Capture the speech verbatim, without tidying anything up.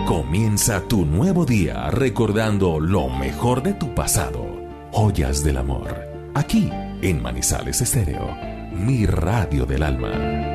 Comienza tu nuevo día recordando lo mejor de tu pasado. Joyas del amor. Aquí en Manizales Estéreo, mi radio del alma.